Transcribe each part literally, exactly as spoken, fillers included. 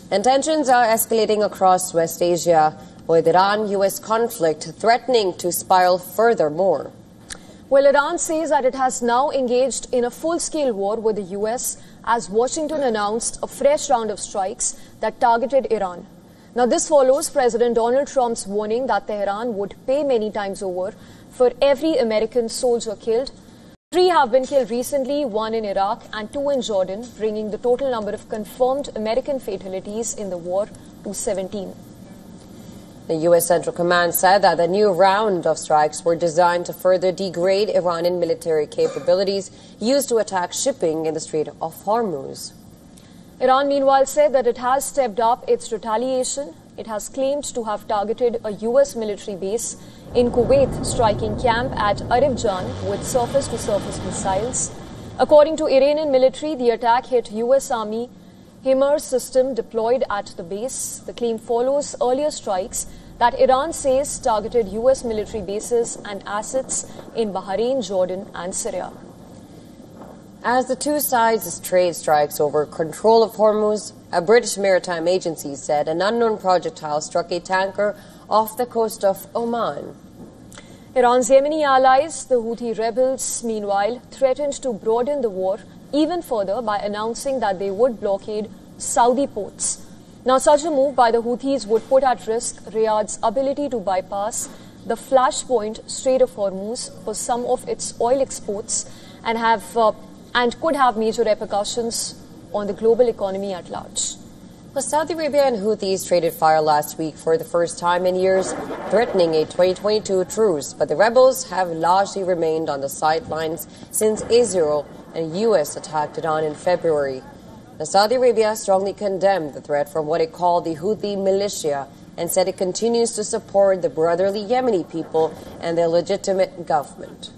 And tensions are escalating across West Asia, with Iran-U S conflict threatening to spiral furthermore. Well, Iran says that it has now engaged in a full-scale war with the U S as Washington announced a fresh round of strikes that targeted Iran. Now, this follows President Donald Trump's warning that Tehran would pay many times over for every American soldier killed. Three have been killed recently, one in Iraq and two in Jordan, bringing the total number of confirmed American fatalities in the war to seventeen. The U S Central Command said that the new round of strikes were designed to further degrade Iranian military capabilities used to attack shipping in the Strait of Hormuz. Iran, meanwhile, said that it has stepped up its retaliation. It has claimed to have targeted a U S military base in Kuwait, striking camp at Arifjan with surface-to-surface missiles. According to Iranian military, the attack hit U S Army HIMARS system deployed at the base. The claim follows earlier strikes that Iran says targeted U S military bases and assets in Bahrain, Jordan and Syria. As the two sides trade strikes over control of Hormuz, a British maritime agency said an unknown projectile struck a tanker off the coast of Oman. Iran's Yemeni allies, the Houthi rebels, meanwhile, threatened to broaden the war even further by announcing that they would blockade Saudi ports. Now, such a move by the Houthis would put at risk Riyadh's ability to bypass the flashpoint Strait of Hormuz for some of its oil exports and have uh, and could have major repercussions on the global economy at large. Well, Saudi Arabia and Houthis traded fire last week for the first time in years, threatening a twenty twenty-two truce, but the rebels have largely remained on the sidelines since Israel and U S attacked Iran in February. Now, Saudi Arabia strongly condemned the threat from what it called the Houthi militia and said it continues to support the brotherly Yemeni people and their legitimate government.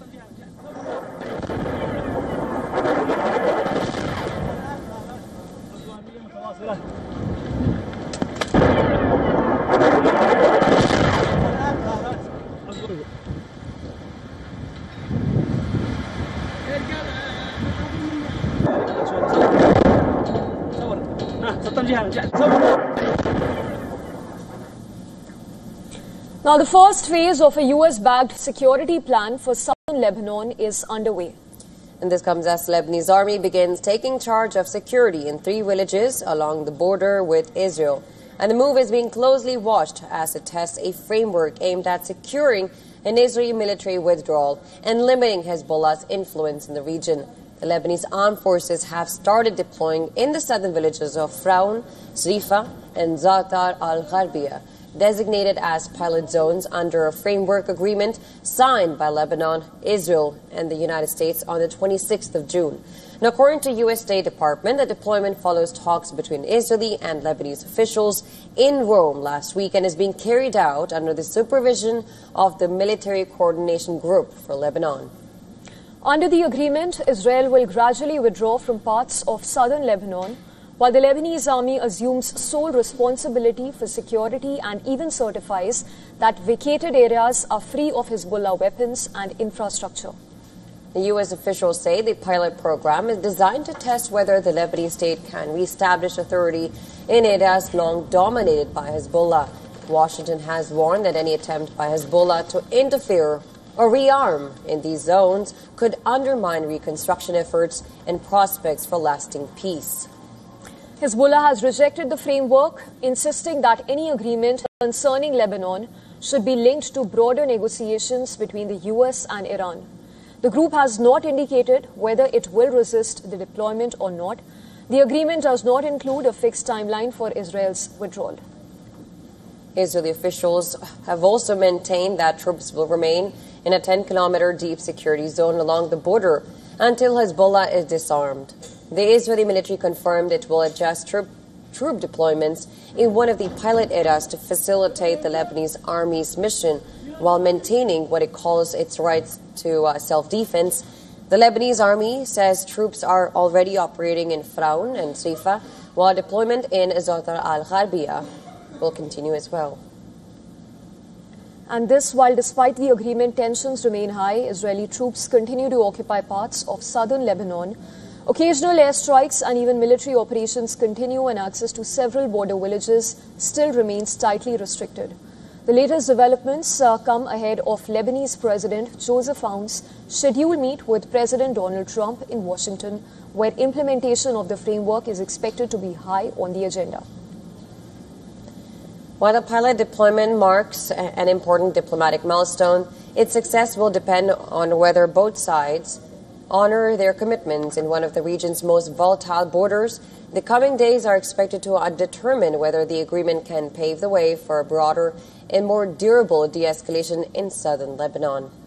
Now, the first phase of a U S-backed security plan for southern Lebanon is underway. And this comes as the Lebanese army begins taking charge of security in three villages along the border with Israel. And the move is being closely watched as it tests a framework aimed at securing an Israeli military withdrawal and limiting Hezbollah's influence in the region. The Lebanese armed forces have started deploying in the southern villages of Fraun, Zrifa, and Zatar al-Gharbia, designated as pilot zones under a framework agreement signed by Lebanon, Israel, and the United States on the twenty-sixth of June. Now, according to U S State Department, the deployment follows talks between Israeli and Lebanese officials in Rome last week and is being carried out under the supervision of the Military Coordination Group for Lebanon. Under the agreement, Israel will gradually withdraw from parts of southern Lebanon, while the Lebanese army assumes sole responsibility for security and even certifies that vacated areas are free of Hezbollah weapons and infrastructure. The U S officials say the pilot program is designed to test whether the Lebanese state can reestablish authority in areas long dominated by Hezbollah. Washington has warned that any attempt by Hezbollah to interfere or rearm in these zones could undermine reconstruction efforts and prospects for lasting peace. Hezbollah has rejected the framework, insisting that any agreement concerning Lebanon should be linked to broader negotiations between the U S and Iran. The group has not indicated whether it will resist the deployment or not. The agreement does not include a fixed timeline for Israel's withdrawal. Israeli officials have also maintained that troops will remain in a ten kilometer deep security zone along the border until Hezbollah is disarmed. The Israeli military confirmed it will adjust troop, troop deployments in one of the pilot areas to facilitate the Lebanese army's mission while maintaining what it calls its rights to uh, self-defense. The Lebanese army says troops are already operating in Fraun and Zrifa, while deployment in Zatar al-Gharbia will continue as well. And this while despite the agreement, tensions remain high. Israeli troops continue to occupy parts of southern Lebanon, Occasional airstrikes and even military operations continue, and access to several border villages still remains tightly restricted. The latest developments uh, come ahead of Lebanese President Joseph Aoun's scheduled meet with President Donald Trump in Washington, where implementation of the framework is expected to be high on the agenda. While the pilot deployment marks an important diplomatic milestone, its success will depend on whether both sides honor their commitments in one of the region's most volatile borders. The coming days are expected to determine whether the agreement can pave the way for a broader and more durable de-escalation in southern Lebanon.